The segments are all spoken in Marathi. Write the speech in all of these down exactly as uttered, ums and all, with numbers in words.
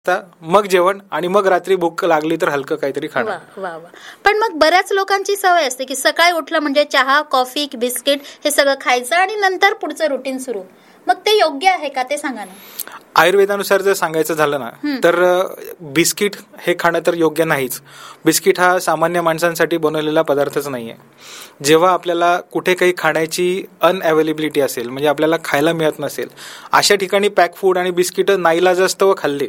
मग जेवण आणि मग रात्री भूक लागली तर हलकं काहीतरी खाणं. वा वा वा. पण मग बऱ्याच लोकांची सवय असते की सकाळी उठलं म्हणजे चहा, कॉफी, बिस्किट हे सगळं खायचं आणि नंतर पुढचं रुटीन सुरू. मग ते योग्य आहे का ते सांगा ना. आयुर्वेदानुसार जर सांगायचं झालं ना तर बिस्किट हे खाणं तर योग्य नाहीच. बिस्किट हा सामान्य माणसांसाठी बनवलेला पदार्थच नाहीये. जेव्हा आपल्याला कुठे काही खाण्याची अनअवेलेबिलिटी असेल, म्हणजे आपल्याला खायला मिळत नसेल, अशा ठिकाणी पॅक फूड आणि बिस्किट नाईलाजास्तव व खाल्ले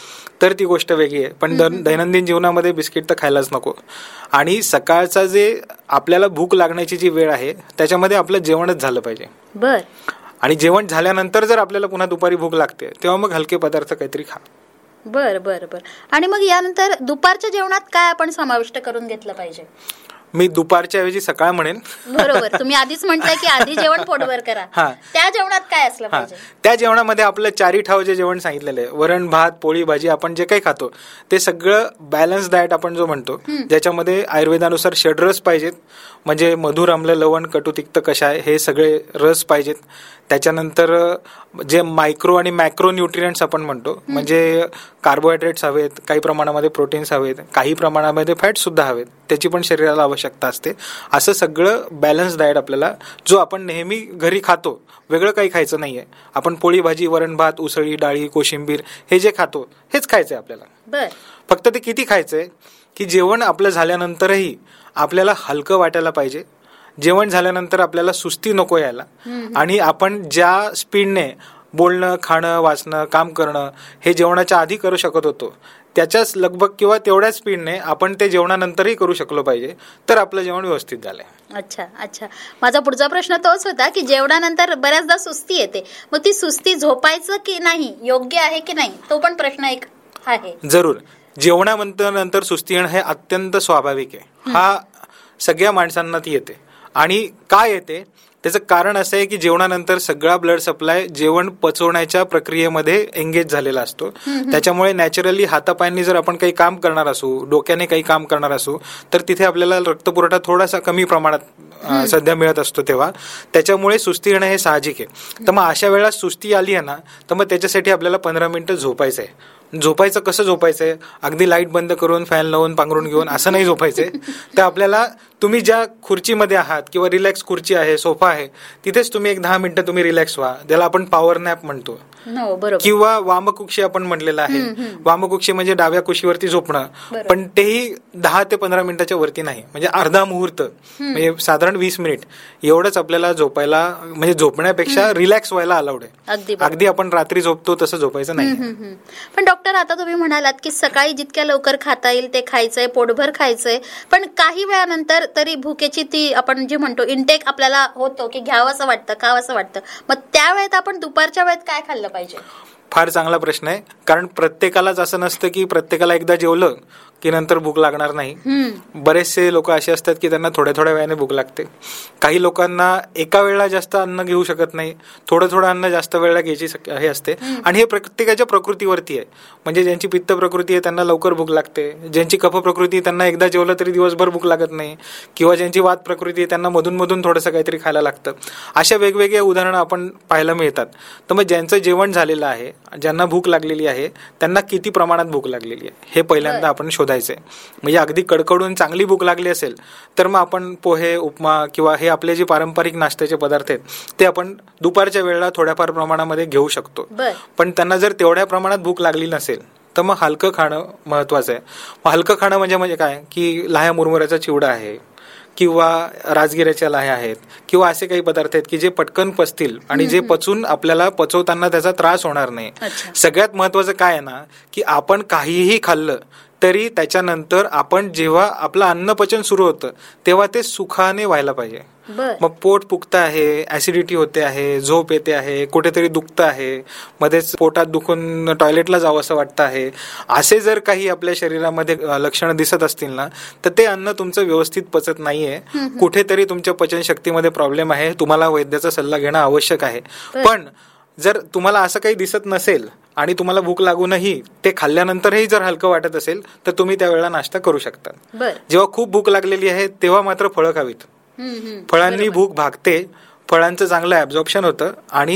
तर ती गोष्ट वेगळी आहे. पण दैनंदिन जीवनामध्ये बिस्किट तर खायलाच नको. आणि सकाळचा जे आपल्याला भूक लागण्याची जी वेळ आहे त्याच्यामध्ये आपलं जेवणच झालं पाहिजे. बर. आणि जेवण झाल्यानंतर जर आपल्याला पुन्हा दुपारी भूक लागते तेव्हा मग हलके पदार्थ काहीतरी खा. बर बर बर. आणि मग यानंतर दुपारच्या जेवणात काय आपण समाविष्ट करून घेतलं पाहिजे? मी दुपारच्या ऐवजी सकाळ म्हणेन. बरोबर. तुम्ही आधीच म्हटलंय की आधी जेवण पोटभर करा. त्या जेवणात काय असलं पाहिजे? त्या जेवणामध्ये आपलं चारी ठाव जे जेवण सांगितलेलं आहे, वरण भात पोळी भाजी आपण जे काही खातो ते सगळं बॅलन्स डाएट आपण जो म्हणतो, ज्याच्यामध्ये आयुर्वेदानुसार षडरस पाहिजेत. म्हणजे मधुर, आम्ल, लवण, कटू, तिक्त, कषाय हे सगळे रस पाहिजेत. त्याच्यानंतर जे मायक्रो आणि मॅक्रो न्यूट्रिएंट्स आपण म्हणतो, म्हणजे कार्बोहायड्रेट्स हवेत, काही प्रमाणामध्ये प्रोटीन्स हवेत, काही प्रमाणामध्ये फॅट सुद्धा हवेत, त्याची पण शरीराला आवश्यकता असते. असं सगळं बॅलन्स डाएट आपल्याला, जो आपण नेहमी घरी खातो, वेगळं काही खायचं नाहीये. आपण पोळी भाजी, वरण भात, उसळी, डाळी, कोशिंबीर हे जे खातो हेच खायचंय आपल्याला. फक्त ते किती खायचंय की जेवण आपलं झाल्यानंतरही आपल्याला हलकं वाटायला पाहिजे. जेवण झाल्यानंतर आपल्याला सुस्ती नको यायला. आणि आपण ज्या स्पीडने बोलणं, खाणं, वाचणं, काम करणं हे जेवणाच्या आधी करू शकत होतो, त्याच्याच लगभग किंवा तेवढ्याच स्पीडने आपण ते जेवणानंतरही करू शकलो पाहिजे, तर आपलं जेवण व्यवस्थित झालंय. अच्छा अच्छा. माझा पुढचा प्रश्न तोच होता की जेवणानंतर बऱ्याचदा सुस्ती येते, मग ती सुस्ती झोपायचं की नाही, योग्य आहे की नाही, तो पण प्रश्न एक आहे. जरूर. जेवणानंतर सुस्ती येणं हे अत्यंत स्वाभाविक आहे. हा सगळ्या माणसांना ती येते. आणि का येते त्याचं कारण असं आहे की जेवणानंतर सगळा ब्लड सप्लाय जेवण पचवण्याच्या प्रक्रियेमध्ये एंगेज झालेला असतो. त्याच्यामुळे नॅचरली हातापायांनी जर आपण काही काम करणार असू, डोक्याने काही काम करणार असू, तर तिथे आपल्याला रक्तपुरवठा थोडासा कमी प्रमाणात सध्या मिळत असतो. तेव्हा त्याच्यामुळे सुस्ती येणं हे साहजिक आहे. तर मग अशा वेळा सुस्ती आली आहे ना, तर मग त्याच्यासाठी आपल्याला पंधरा मिनिटं झोपायचं आहे. झोपायचं कसं झोपायचंय? अगदी लाईट बंद करून, फॅन लावून, पांघरून घेऊन असं नाही झोपायचंय. तर आपल्याला तुम्ही ज्या खुर्चीमध्ये आहात किंवा रिलॅक्स खुर्ची आहे, सोफा आहे, तिथेच तुम्ही एक दहा मिनिटं तुम्ही रिलॅक्स व्हा. त्याला आपण पॉवर नॅप म्हणतो. किंवा वामकुक्षी आपण म्हटलेलं आहे. वामकुक्षी म्हणजे डाव्या कुशीवरती झोपणं, पण तेही दहा ते पंधरा मिनिटाच्या वरती नाही, म्हणजे अर्धा मुहूर्त, म्हणजे साधारण वीस मिनिट एवढंच आपल्याला झोपायला, म्हणजे झोपण्यापेक्षा रिलॅक्स व्हायला अलाउड आहे. अगदी आपण रात्री झोपतो तसं झोपायचं नाही. पण डॉक्टर, आता तुम्ही म्हणालात की सकाळी जितक्या लवकर खाता येईल ते खायचंय, पोटभर खायचंय, पण काही वेळानंतर तरी भुकेची ती आपण जे म्हणतो इंटेक आपल्याला होतो की घ्यावं असं वाटतं, खावं असं वाटतं, मग त्यावेळेत आपण दुपारच्या वेळेत काय खाल्लं पाहिजे? फार चांगला प्रश्न आहे. कारण प्रत्येकालाच असं नसतं की प्रत्येकाला एकदा जेवलं की नंतर भूक लागणार नाही. बरेचसे लोक असे असतात की त्यांना थोड्या थोड्या वेळाने भूक लागते. काही लोकांना एका वेळेला जास्त अन्न घेऊ शकत नाही, थोडं थोडं अन्न जास्त वेळेला घ्यायची हे असते. आणि हे प्रत्येकाच्या प्रकृतीवरती आहे. म्हणजे ज्यांची पित्त प्रकृती आहे त्यांना लवकर भूक लागते, ज्यांची कफ प्रकृती आहे त्यांना एकदा जेवलं तरी दिवसभर भूक लागत नाही, किंवा ज्यांची वात प्रकृती आहे त्यांना मधून मधून थोडंसं काहीतरी खायला लागतं. अशा वेगवेगळ्या उदाहरणं आपण पाहायला मिळतात. तर मग ज्यांचं जेवण झालेलं आहे, ज्यांना भूक लागलेली आहे, त्यांना किती प्रमाणात भूक लागलेली आहे हे पहिल्यांदा आपण शोधायचं. म्हणजे अगदी कडकडून चांगली भूक लागली असेल तर मग आपण पोहे, उपमा किंवा हे आपले जे पारंपरिक नाश्त्याचे पदार्थ आहेत ते आपण दुपारच्या वेळेला थोड्याफार प्रमाणामध्ये घेऊ शकतो. पण त्यांना जर तेवढ्या प्रमाणात भूक लागली नसेल तर मग हलकं खाणं महत्वाचं आहे. मग हलकं खाणं म्हणजे म्हणजे काय की लाह्या मुरमुऱ्याचा चिवडा आहे, किंवा राजगिऱ्याच्या लाह्या आहेत, किंवा असे काही पदार्थ आहेत की जे पटकन पचतील आणि जे पचून आपल्याला पचवताना त्याचा त्रास होणार नाही. सगळ्यात महत्वाचं काय आहे ना की आपण काहीही खाल्लं तरी त्याच्यानंतर आपण जेव्हा आपलं अन्न पचन सुरू होतं तेव्हा ते सुखाने व्हायला पाहिजे. मग पोट फुगतं आहे, ऍसिडिटी होते आहे, झोप येते आहे, कुठेतरी दुखतं आहे, मध्येच पोटात दुखून टॉयलेटला जावं असं वाटतं आहे, असे जर काही आपल्या शरीरामध्ये लक्षणं दिसत असतील ना तर ते अन्न तुमचं व्यवस्थित पचत नाहीये, कुठेतरी तुमच्या पचनशक्तीमध्ये प्रॉब्लेम आहे, तुम्हाला वैद्याचा सल्ला घेणं आवश्यक आहे. पण जर तुम्हाला असं काही दिसत नसेल आणि तुम्हाला भूक लागूनही ते खाल्ल्यानंतरही जर हलकं वाटत असेल तर तुम्ही त्यावेळेला नाश्ता करू शकता. जेव्हा खूप भूक लागलेली आहे तेव्हा मात्र फळं खावीत. फळांनी भूक भागते, फळांचं चांगलं ऍब्झॉर्प्शन होतं आणि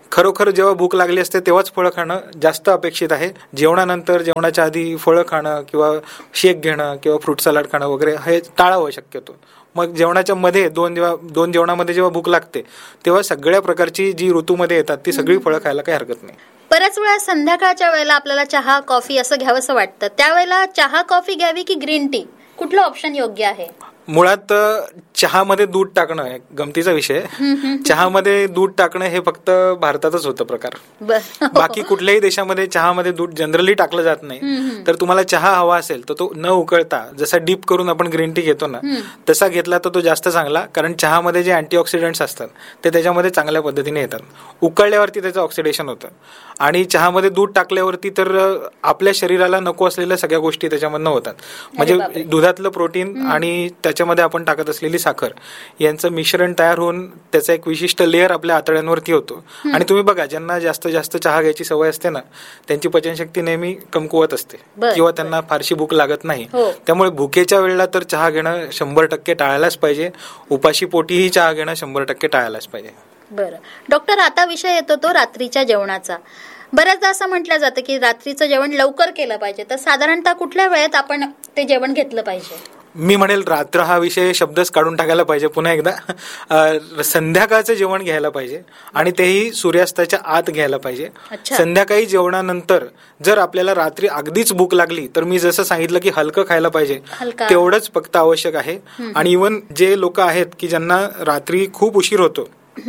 खरोखर जेव्हा भूक लागली असते तेव्हाच फळं खाणं जास्त अपेक्षित आहे. जेवणानंतर, जेवणाच्या आधी फळं खाणं किंवा शेक घेणं किंवा फ्रूट सलाड खाणं वगैरे हे टाळावं शक्यतो. मग जेवणाच्या मध्ये दोन जेव्हा दोन जेवणामध्ये जेव्हा भूक लागते तेव्हा सगळ्या प्रकारची जी ऋतूमध्ये येतात ती सगळी फळं खायला काही हरकत नाही. बऱ्याच वेळा संध्याकाळच्या वेळेला आपल्याला चहा कॉफी असं घ्यावंसं वाटतं, त्यावेळेला चहा कॉफी घ्यावी की ग्रीन टी, कुठलं ऑप्शन योग्य आहे? मुळात चहामध्ये दूध टाकणं एक गमतीचा विषय. चहामध्ये दूध टाकणं हे फक्त भारतातच होतं प्रकार. बाकी कुठल्याही देशामध्ये चहामध्ये दूध जनरली टाकलं जात नाही. तर तुम्हाला चहा हवा असेल तर तो न उकळता जसा डीप करून आपण ग्रीन टी घेतो ना तसा घेतला तर तो जास्त चांगला, कारण चहामध्ये जे अँटीऑक्सिडंट्स असतात ते त्याच्यामध्ये चांगल्या पद्धतीने येतात. उकळल्यावरती त्याचं ऑक्सिडेशन होतं आणि चहामध्ये दूध टाकल्यावरती तर आपल्या शरीराला नको असलेल्या सगळ्या गोष्टी त्याच्यामधनं होतात. म्हणजे दुधातलं प्रोटीन आणि त्याच्यामध्ये आपण टाकत असलेली साखर यांचं मिश्रण तयार होऊन त्याचा एक विशिष्ट लेअर आपल्या आतड्यांवरती होतो. आणि तुम्ही बघा, ज्यांना जास्त जास्त चहा घ्यायची सवय असते ना त्यांची पचनशक्ती नेहमी कमकुवत असते किंवा त्यांना फारशी भूक लागत नाही. त्यामुळे भुकेच्या वेळेला तर चहा घेणं शंभर टक्के टाळायलाच पाहिजे. उपाशी पोटीही चहा घेणं शंभर टक्के टाळायलाच पाहिजे. बरं डॉक्टर, आता विषय येतो तो रात्रीच्या जेवणाचा. बऱ्याचदा असं म्हटलं जातं की रात्रीचं जेवण लवकर केलं पाहिजे, तर साधारणतः कुठल्या वेळेत आपण ते जेवण घेतलं पाहिजे? मी म्हणेल रात्र हा विषय शब्दच काढून टाकायला पाहिजे पुन्हा एकदा. संध्याकाळचं जेवण घ्यायला पाहिजे आणि तेही सूर्यास्ताच्या आत घ्यायला पाहिजे. संध्याकाळी जेवणानंतर जर आपल्याला रात्री अगदीच भूक लागली तर मी जसं सांगितलं की हलकं खायला पाहिजे, तेवढंच फक्त आवश्यक आहे. आणि इव्हन जे लोक आहेत की ज्यांना रात्री खूप उशीर होतो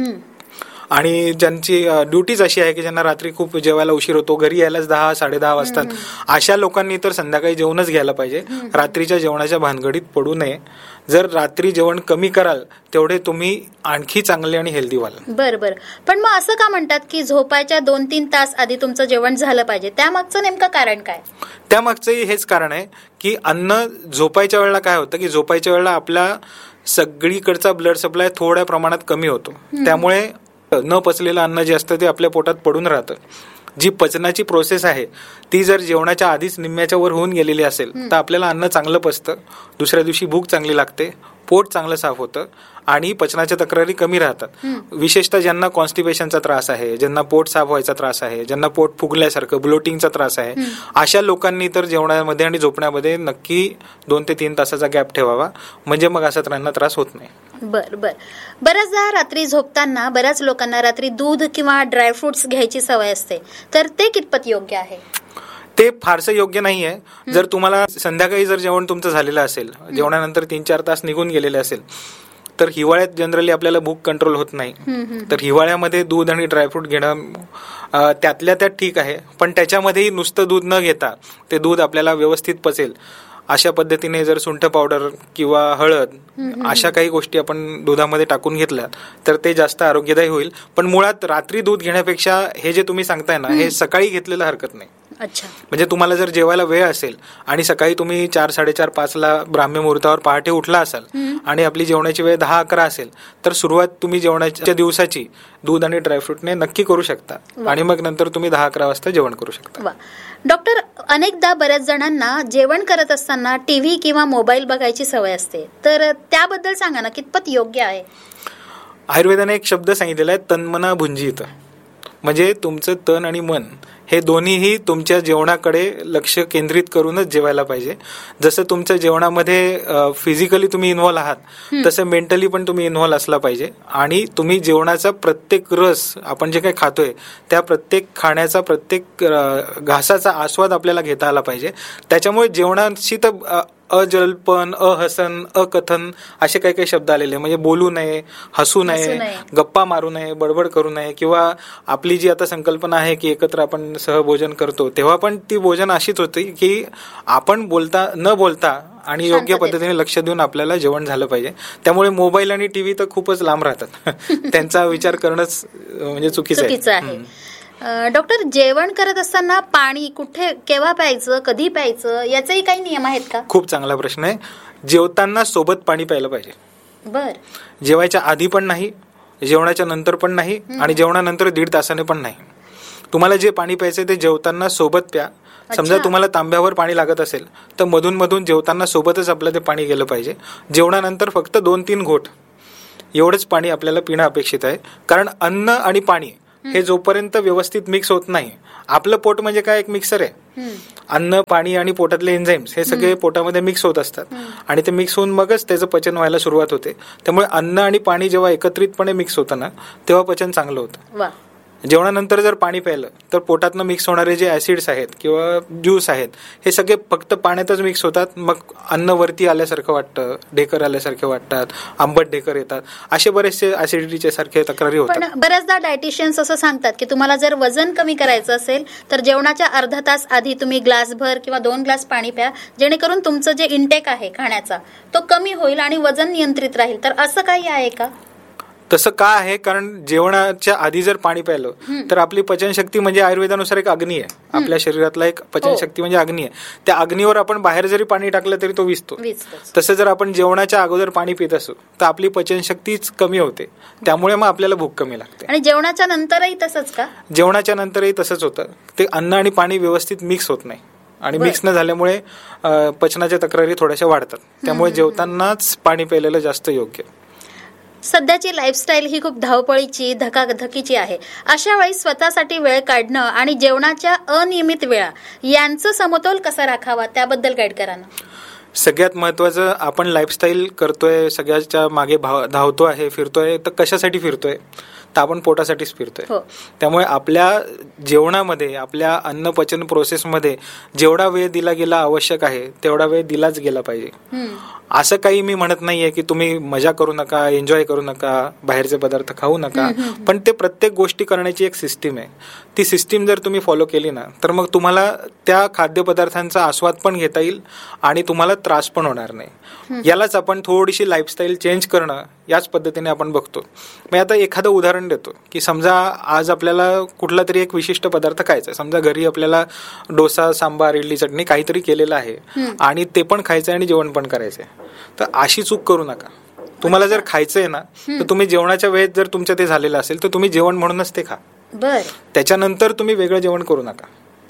आणि ज्यांची ड्युटीज अशी आहे की ज्यांना रात्री खूप जेवायला उशीर होतो, घरी यायलाच दहा साडे दहा वाजतात, अशा लोकांनी तर संध्याकाळी जेवणच घ्यायला पाहिजे. रात्रीच्या जेवणाच्या भानगडीत पडू नये. जर रात्री जेवण कमी कराल तेवढे तुम्ही आणखी चांगले आणि हेल्दी व्हाल. बरं बरं. पण मग असं का म्हणतात की झोपायच्या दोन तीन तास आधी तुमचं जेवण झालं पाहिजे, त्यामागचं नेमकं कारण काय? त्यामागचंही हेच कारण आहे की अन्न झोपायच्या वेळेला काय होतं की झोपायच्या वेळेला आपल्या सगळीकडचा ब्लड सप्लाय थोड्या प्रमाणात कमी होतो. त्यामुळे न पचलेलं अन्न जे असतं ते आपल्या पोटात पडून राहतं. जी पचनाची प्रोसेस आहे ती जर जेवणाच्या आधीच निम्म्याच्या वर होऊन गेलेली असेल तर आपल्याला अन्न चांगलं पचतं, दुसऱ्या दिवशी भूक चांगली लागते, पोट चांगलं साफ होतं आणि पचनाच्या तक्रारी कमी राहतात. विशेषतः ज्यांना कॉन्स्टिपेशनचा त्रास आहे, ज्यांना पोट साफ व्हायचा त्रास आहे, ज्यांना पोट फुगल्यासारखं ब्लोटिंगचा त्रास आहे, अशा लोकांनी तर जेवणामध्ये आणि झोपण्यामध्ये नक्की दोन ते तीन तासाचा गॅप ठेवावा, म्हणजे मग असा त्यांना त्रास होत नाही. बर बर. बऱ्याचदा रात्री झोपताना बऱ्याच लोकांना रात्री दूध किंवा ड्रायफ्रुट्स घ्यायची सवय असते, तर ते कितपत योग्य आहे? ते फारसं योग्य नाहीये. जर तुम्हाला संध्याकाळी जर जेवण तुमचं झालेलं असेल, जेवणानंतर तीन चार तास निघून गेलेले असेल, तर हिवाळ्यात जनरली आपल्याला भूक कंट्रोल होत नाही. तर हिवाळ्यामध्ये दूध आणि ड्रायफ्रूट घेणं त्यातल्या त्यात ठीक आहे, पण त्याच्यामध्येही नुसतं दूध न घेता ते दूध आपल्याला व्यवस्थित पचेल अशा पद्धतीने जर सुंठ पावडर किंवा हळद अशा काही गोष्टी आपण दुधामध्ये टाकून घेतल्या तर ते जास्त आरोग्यदायी होईल. पण मुळात रात्री दूध घेण्यापेक्षा हे जे तुम्ही सांगताय ना हे सकाळी घेतलेलं हरकत नाही. अच्छा. म्हणजे तुम्हाला जर जेवायला वेळ असेल आणि सकाळी तुम्ही चार साडेचार पाच ला ब्राह्मी मुहूर्तावर पहाटे उठला असाल आणि आपली जेवणाची वेळ दहा अकरा असेल तर सुरुवात तुम्ही जेवणाच्या दिवसाची दूध आणि ड्रायफ्रूटने नक्की करू शकता आणि मग नंतर तुम्ही दहा अकरा वाजता जेवण करू शकता. डॉक्टर, अनेकदा बऱ्याच जणांना जेवण करत असताना टीव्ही किंवा मोबाईल बघायची सवय असते, तर त्याबद्दल सांगा ना, कितपत योग्य आहे? आयुर्वेदाने एक शब्द सांगितलेला आहे, तन्मना भुंजीत. म्हणजे तुमचं तन आणि मन हे दोन्हीही तुमच्या जेवणाकडे लक्ष केंद्रित करूनच जेवायला पाहिजे. जसं तुमच्या जेवणामध्ये फिजिकली तुम्ही इन्व्हॉल्व आहात तसं मेंटली पण तुम्ही इन्व्हॉल्व असला पाहिजे आणि तुम्ही जेवणाचा प्रत्येक रस आपण जे काही खातोय त्या प्रत्येक खाण्याचा प्रत्येक घासाचा आस्वाद आपल्याला घेता आला पाहिजे. त्याच्यामुळे जेवणाशी तर अजल्पन, अहसन, अकथन असे काही काही शब्द आलेले, म्हणजे बोलू नये, हसू नये, गप्पा मारू नये, बडबड करू नये, किंवा आपली जी आता संकल्पना आहे की एकत्र आपण सहभोजन करतो तेव्हा पण ती भोजन अशीच होती की आपण बोलता न बोलता आणि योग्य पद्धतीने लक्ष देऊन आपल्याला जेवण झालं पाहिजे. त्यामुळे मोबाईल आणि टीव्ही तर खूपच लांब राहतात. त्यांचा विचार करणंच म्हणजे चुकीचं आहे. डॉक्टर, जेवण करत असताना पाणी कुठे केव्हा प्यायचं, कधी प्यायचं, याचेही काही नियम आहेत का? खूप चांगला प्रश्न आहे. जेवताना सोबत पाणी प्यायला पाहिजे. बर. जेवायच्या आधी पण नाही, जेवणाच्या नंतर पण नाही आणि जेवणानंतर दीड तासाने पण नाही. तुम्हाला जे पाणी प्यायचंय ते जेवताना सोबत प्या. समजा तुम्हाला तांब्यावर पाणी लागत असेल तर मधून मधून जेवताना सोबतच आपलं ते पाणी गेलं पाहिजे. जेवणानंतर फक्त दोन तीन घोट एवढंच पाणी आपल्याला पिणं अपेक्षित आहे. कारण अन्न आणि पाणी हे जोपर्यंत व्यवस्थित मिक्स होत नाही, आपलं पोट म्हणजे काय, एक मिक्सर आहे. अन्न, पाणी आणि पोटातले एन्झाईम्स हे सगळे पोटामध्ये मिक्स होत असतात आणि ते मिक्स होऊन मगच त्याचं पचन व्हायला सुरुवात होते. त्यामुळे अन्न आणि पाणी जेव्हा एकत्रितपणे मिक्स होतं ना, तेव्हा पचन चांगलं होतं. जेवणानंतर जर पाणी प्यायलं तर पोटातनं मिक्स होणारे जे ऍसिड्स आहेत किंवा ज्यूस आहेत हे सगळे फक्त पाण्यातच मिक्स होतात. मग अन्न वरती आल्यासारखं वाटतं, ढेकर आल्यासारखे वाटतात, आंबट ढेकर येतात, असे बरेचसे ऍसिडिटीचे सारखे तक्रारी होतात. पण बऱ्याचदा डायटिशियन्स असं सांगतात की तुम्हाला जर वजन कमी करायचं असेल तर जेवणाच्या अर्धा तास आधी तुम्ही ग्लासभर किंवा दोन ग्लास पाणी प्या, जेणेकरून तुमचं जे इंटेक आहे खाण्याचा तो कमी होईल आणि वजन नियंत्रित राहील. तर असं काही आहे का? तसं का आहे, कारण जेवणाच्या आधी जर पाणी प्यायलं तर आपली पचनशक्ती म्हणजे आयुर्वेदानुसार एक अग्नी आहे, आपल्या शरीरातला एक पचनशक्ती म्हणजे अग्नी आहे. त्या अग्नीवर आपण बाहेर जरी पाणी टाकलं तरी तो विझतो. तसं जर आपण जेवणाच्या अगोदर पाणी पित असू तर आपली पचनशक्तीच कमी होते, त्यामुळे मग आपल्याला भूक कमी लागते. आणि जेवणाच्या नंतरही तसंच का? जेवणाच्या नंतरही तसंच होतं. ते अन्न आणि पाणी व्यवस्थित मिक्स होत नाही आणि मिक्स न झाल्यामुळे पचनाच्या तक्रारी थोड्याशा वाढतात. त्यामुळे जेवतानाच पाणी प्यायलेलं जास्त योग्य. सध्याची लाईफस्टाईल ही खूप धावपळीची, धकाधकीची आहे. अशा वेळी स्वतःसाठी वेळ काढणं आणि जेवणाच्या अनियमित वेळा यांचं समतोल कसा राखावा त्याबद्दल गाईड करा ना. सगळ्यात महत्वाचं, आपण लाईफस्टाईल करतोय, सगळ्याच्या मागे धावतो आहे, फिरतोय, तर कशासाठी फिरतोय? तर आपण पोटासाठीच फिरतोय. त्यामुळे आपल्या जेवणामध्ये, आपल्या अन्न पचन प्रोसेसमध्ये जेवढा वेळ दिला गेला आवश्यक आहे तेवढा वेळ दिलाच गेला पाहिजे. असं काही मी म्हणत नाहीये की तुम्ही मजा करू नका, एन्जॉय करू नका, बाहेरचे पदार्थ खाऊ नका, पण ते प्रत्येक गोष्टी करण्याची एक सिस्टीम आहे. ती सिस्टीम जर तुम्ही फॉलो केली ना तर मग तुम्हाला त्या खाद्यपदार्थांचा आस्वाद पण घेता येईल आणि तुम्हाला त्रास पण होणार नाही. यालाच आपण थोडीशी लाईफस्टाईल चेंज करणं याच पद्धतीने आपण बघतो. मी आता एखादं उदाहरण देतो की समजा आज आपल्याला कुठला तरी एक विशिष्ट पदार्थ खायचा आहे. समजा घरी आपल्याला डोसा, सांबार, इडली, चटणी काहीतरी केलेलं आहे आणि ते पण खायचं आणि जेवण पण करायचंय. तर अशी चूक करू नका. तुम्हाला जर खायचंय ना तर तुम्ही जेवणाच्या वेळेत जर तुमचं ते झालेलं असेल तर तुम्ही जेवण म्हणूनच ते खा. त्याच्यानंतर तुम्ही वेगळं जेवण करू नका.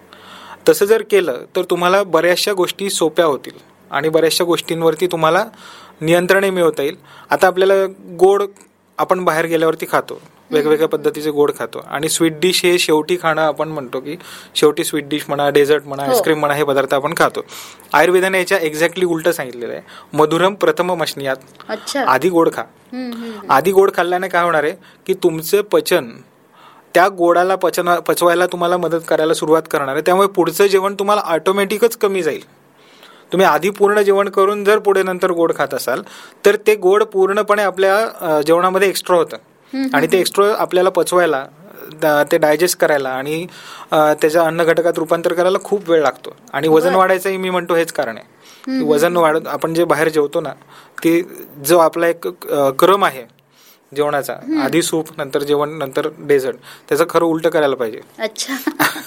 तसं जर केलं तर तुम्हाला बऱ्याचशा गोष्टी सोप्या होतील आणि बऱ्याचशा गोष्टींवरती तुम्हाला नियंत्रण मिळवता येईल. आता आपल्याला गोड आपण बाहेर गेल्यावरती खातो, वेगवेगळ्या पद्धतीचे गोड खातो आणि स्वीट डिश हे शेवटी खाणं आपण म्हणतो की शेवटी स्वीट डिश म्हणा, डेझर्ट म्हणा, आईस्क्रीम म्हणा, हे पदार्थ आपण खातो. आयुर्वेदाने याच्या एक्झॅक्टली उलट सांगितलेलं आहे. मधुरम प्रथम मशनियात, आधी गोड खा. आधी गोड खाल्ल्याने काय होणार आहे की तुमचं पचन त्या गोडाला पचन पचवायला तुम्हाला मदत करायला सुरुवात करणार आहे. त्यामुळे पुढचं जेवण तुम्हाला ऑटोमॅटिकच कमी जाईल. तुम्ही आधी पूर्ण जेवण करून जर पुढे नंतर गोड खात असाल तर ते गोड पूर्णपणे आपल्या जेवणामध्ये एक्स्ट्रा होतं आणि ते एक्स्ट्रा आपल्याला पचवायला, ते डायजेस्ट करायला आणि त्याच्या अन्न घटकात रूपांतर करायला खूप वेळ लागतो आणि वजन वाढायचंही मी म्हणतो हेच कारण आहे. वजन वाढत, आपण जे बाहेर जेवतो ना, ते जो आपला एक क्रम आहे जेवणाचा, आधी सूप, नंतर जेवण, नंतर डेझर्ट, त्याचं खरं उलट करायला पाहिजे. अच्छा.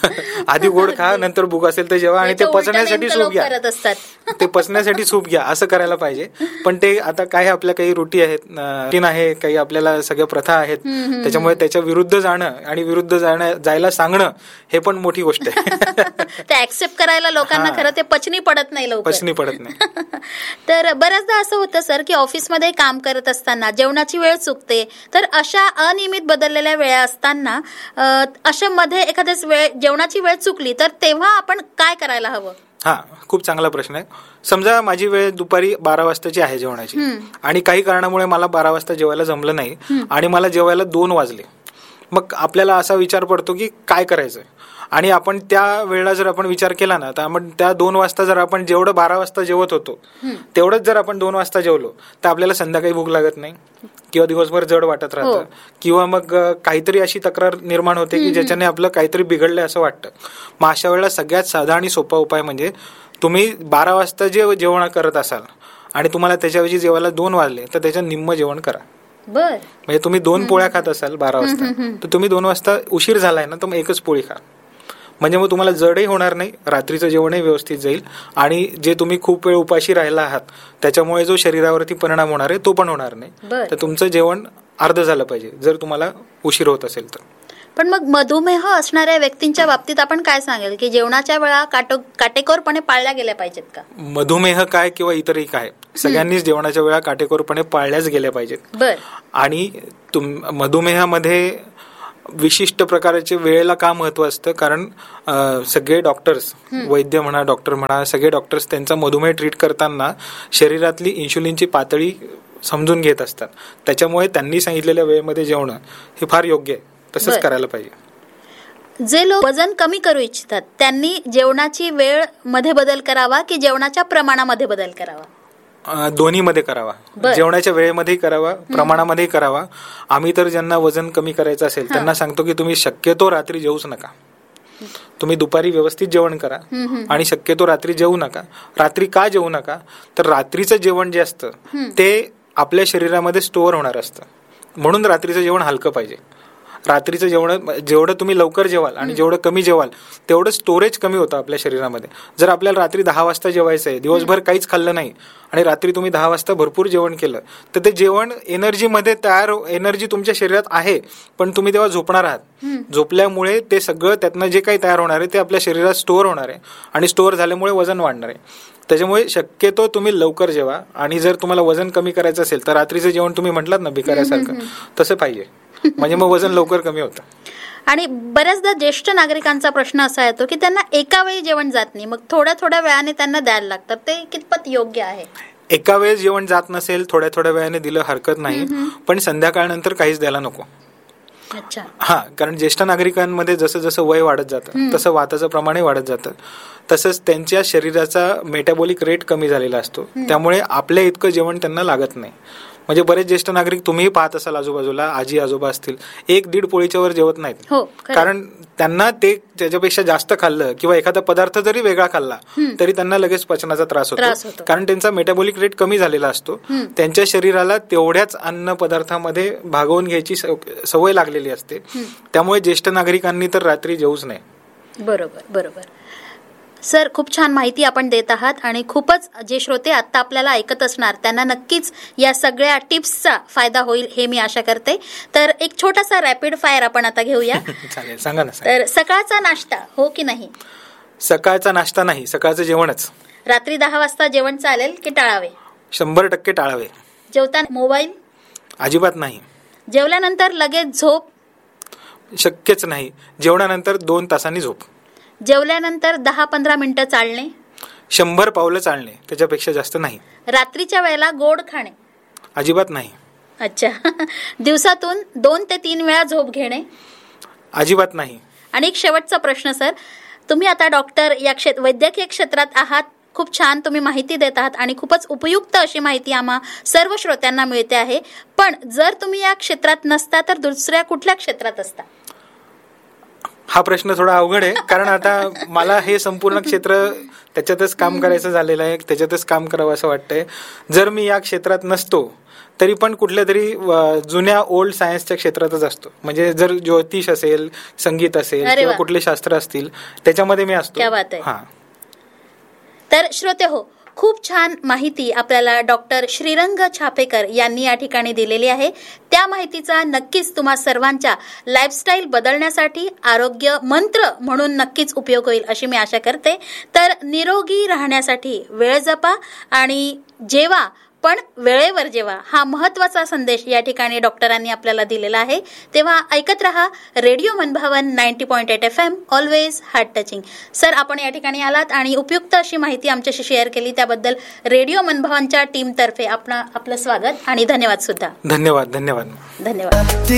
आधी गोड खा, नंतर भूक असेल तर जेवा आणि ते पचण्यासाठी सूप घ्या, ते पचण्यासाठी सूप घ्या, असं करायला पाहिजे. पण ते आता काही आपल्या काही रुटी आहेत, रुटीन आहे, काही आपल्याला सगळ्या प्रथा आहेत, त्याच्यामुळे त्याच्या विरुद्ध जाणं आणि विरुद्ध जाणं जायला सांगणं हे पण मोठी गोष्ट आहे. ते ऍक्सेप्ट करायला लोकांना खरं ते पचनी पडत नाही, लवकर पचनी पडत नाही. तर बऱ्याचदा असं होतं सर की ऑफिसमध्ये काम करत असताना जेवणाची वेळ चुकते, तर अशा अनियमित बदललेल्या वेळा असताना अशा मध्ये एखाद्याच वेळ जेवणाची वेळ चुकली तर तेव्हा आपण काय करायला हवं? हा, खूप चांगला प्रश्न आहे. समजा माझी वेळ दुपारी बारा वाजताची आहे जेवणाची आणि काही कारणामुळे मला बारा वाजता जेवायला जमलं नाही आणि मला जेवायला दोन वाजले. मग आपल्याला असा विचार पडतो की काय करायचं, आणि आपण त्या वेळेला जर आपण विचार केला ना तर आपण त्या दोन वाजता जर आपण जेवढं बारा वाजता जेवत होतो तेवढंच जर आपण दोन वाजता जेवलो तर आपल्याला संध्याकाळी भूक लागत नाही किंवा दिवसभर जड वाटत राहतं किंवा मग काहीतरी अशी तक्रार निर्माण होते की ज्याच्याने आपलं काहीतरी बिघडलंय असं वाटतं. मग अशा वेळेला सगळ्यात साधा आणि सोपा उपाय म्हणजे तुम्ही बारा वाजता जे जेवण करत असाल आणि तुम्हाला त्याच्याऐवजी जेवायला दोन वाजले तर त्याचं निम्म जेवण करा. बर, म्हणजे तुम्ही दोन पोळ्या खात असाल बारा वाजता तर तुम्ही दोन वाजता उशीर झालाय ना तर मग एकच पोळी खा. म्हणजे मग तुम्हाला जडही होणार नाही, रात्रीचं जेवणही व्यवस्थित जाईल आणि जे तुम्ही खूप वेळ उपाशी राहिला आहात त्याच्यामुळे जो शरीरावरती परिणाम होणार आहे तो पण होणार नाही. तर तुमचं जेवण अर्ध झालं पाहिजे जर तुम्हाला उशीर होत असेल तर. पण मग मधुमेह असणाऱ्या व्यक्तींच्या बाबतीत आपण काय सांगेल की जेवणाच्या वेळा काटेकोरपणे पाळल्या गेल्या पाहिजेत का? मधुमेह काय किंवा इतरही काय, सगळ्यांनीच जेवणाच्या वेळा काटेकोरपणे पाळल्याच गेल्या पाहिजेत. बर. आणि मधुमेहामध्ये विशिष्ट प्रकारचे वेळेला का महत्व असतं, कारण सगळे डॉक्टर्स, वैद्य म्हणा, डॉक्टर म्हणा, सगळे डॉक्टर्स त्यांचा मधुमेह ट्रीट करताना शरीरातली इन्शुलिनची पातळी समजून घेत असतात. त्याच्यामुळे त्यांनी सांगितलेल्या वेळेमध्ये जेवणं हे फार योग्य आहे, तसंच करायला पाहिजे. जे लोक वजन कमी करू इच्छितात त्यांनी जेवणाची वेळ मध्ये बदल करावा की जेवणाच्या प्रमाणामध्ये बदल करावा? दोन्ही मध्ये करावा. जेवणाच्या वेळेमध्ये करावा, प्रमाणामध्ये करावा. आम्ही तर ज्यांना वजन कमी करायचं असेल त्यांना सांगतो की तुम्ही शक्यतो रात्री जेवूच नका. तुम्ही दुपारी व्यवस्थित जेवण करा आणि शक्यतो रात्री जेवू नका. रात्री का जेवू नका, तर रात्रीचं जेवण जे असतं ते आपल्या शरीरामध्ये स्टोअर होणार असतं, म्हणून रात्रीचं जेवण हलकं पाहिजे. रात्रीचं जेवण जेवढं तुम्ही लवकर जेवाल आणि जेवढं कमी जेवाल तेवढं स्टोरेज कमी होतं आपल्या शरीरामध्ये. जर आपल्याला रात्री दहा वाजता जेवायचं आहे, दिवसभर काहीच खाल्लं नाही आणि रात्री तुम्ही दहा वाजता भरपूर जेवण केलं, तर ते जेवण एनर्जीमध्ये तयार, एनर्जी तुमच्या शरीरात आहे, पण तुम्ही तेव्हा झोपणार आहात. झोपल्यामुळे ते सगळं त्यातनं जे काही तयार होणार आहे ते आपल्या शरीरात स्टोअर होणार आहे आणि स्टोअर झाल्यामुळे वजन वाढणार आहे. त्याच्यामुळे शक्यतो तुम्ही लवकर जेवा आणि जर तुम्हाला वजन कमी करायचं असेल तर रात्रीचं जेवण तुम्ही म्हटलात ना भिकाऱ्यासारखं, तसं पाहिजे, म्हणजे मग वजन लवकर कमी होतं. आणि बऱ्याचदा ज्येष्ठ नागरिकांचा प्रश्न असा येतो की त्यांना एका वेळी जेवण जात नाही, मग थोड्या थोड्या वेळाने त्यांना द्यायला लागतात, ते कितपत योग्य आहे? एका वेळेस जेवण जात नसेल, थोड्या थोड्या वेळाने दिलं हरकत नाही, पण संध्याकाळनंतर काहीच द्यायला नको. अच्छा. हा, कारण ज्येष्ठ नागरिकांमध्ये जसं जसं वय वाढत जातं तसं वाताचं प्रमाणही वाढत जातं, तसंच त्यांच्या शरीराचा मेटाबॉलिक रेट कमी झालेला असतो, त्यामुळे आपल्या इतकं जेवण त्यांना लागत नाही. म्हणजे बरेच ज्येष्ठ नागरिक तुम्ही पाहत असाल आजूबाजूला, आजी आजोबा असतील, एक दीड पोळीच्या वर जेवत नाहीत. कारण त्यांना ते त्याच्यापेक्षा जास्त खाल्लं किंवा एखादा पदार्थ जरी वेगळा खाल्ला तरी त्यांना लगेच पचनाचा त्रास होतो, कारण त्यांचा मेटाबॉलिक रेट कमी झालेला असतो. त्यांच्या शरीराला तेवढ्याच अन्न पदार्थामध्ये भागवून घ्यायची सवय लागलेली असते. त्यामुळे ज्येष्ठ नागरिकांनी तर रात्री जेवूच नाही. बरोबर बरोबर. सर, खूप छान माहिती आपण देत आहात आणि खूपच जे श्रोते आता आपल्याला ऐकत असणार त्यांना नक्कीच या सगळ्या टिप्सचा फायदा होईल हे मी आशा करते. तर एक छोटासा रॅपिड फायर आपण आता घेऊया. चालेल, सांगा ना. तर सकाळचा नाश्ता हो की नाही? सकाळचा नाश्ता नाही, सकाळचं जेवणच. रात्री दहा वाजता जेवण चालेल की टाळावे? शंभर टक्के टाळावे. जेवताना मोबाईल? अजिबात नाही. जेवल्यानंतर लगेच झोप? शक्यच नाही. जेवणानंतर दोन तासांनी झोप. जेवल्यानंतर दहा पंधरा मिनिटं चालणे? शंभर पावलं चालणे, त्याच्यापेक्षा जास्त नाही. रात्रीच्या वेळेला गोड खाणे? अजिबात नाही. अच्छा. दिवसातून दोन ते तीन वेळा झोप घेणे? अजिबात नाही. आणि एक शेवटचा प्रश्न सर, तुम्ही आता डॉक्टर या क्षेत्र वैद्यकीय क्षेत्रात आहात, खूप छान तुम्ही माहिती देत आहात आणि खूपच उपयुक्त अशी माहिती आम्हा सर्व श्रोत्यांना मिळते आहे, पण जर तुम्ही या क्षेत्रात नसता तर दुसऱ्या कुठल्या क्षेत्रात असता? हा प्रश्न थोडा अवघड आहे, कारण आता मला हे संपूर्ण क्षेत्र त्याच्यातच काम करायचं झालेलं आहे, त्याच्यातच काम करावं असं वाटतंय. जर मी या क्षेत्रात नसतो तरी पण कुठल्या तरी जुन्या ओल्ड सायन्सच्या क्षेत्रातच असतो. म्हणजे जर ज्योतिष असेल, संगीत असेल किंवा कुठले शास्त्र असतील त्याच्यामध्ये मी असतो. हा. तर श्रोते हो, खूप छान माहिती आपल्याला डॉक्टर श्रीरंग छापेकर यांनी या ठिकाणी दिलेली आहे. त्या माहितीचा नक्कीच तुम्हा सर्वांच्या लाईफस्टाईल बदलण्यासाठी आरोग्य मंत्र म्हणून नक्कीच उपयोग होईल अशी मी आशा करते. तर निरोगी राहण्यासाठी वेळ जपा आणि जेवा, पण वेळेवर जेवा, हा महत्वाचा संदेश या ठिकाणी डॉक्टरांनी आपल्याला दिलेला आहे. तेव्हा ऐकत रहा रेडिओ मनभावन ninety point eight F M, always heart touching. Sir, आपण या ठिकाणी आलात आणि उपयुक्त अशी माहिती आमच्याशी शेअर केली, त्याबद्दल रेडिओ मनभावनच्या टीम तर्फे आपण आपलं स्वागत आणि धन्यवाद सुद्धा. धन्यवाद धन्यवाद धन्यवाद.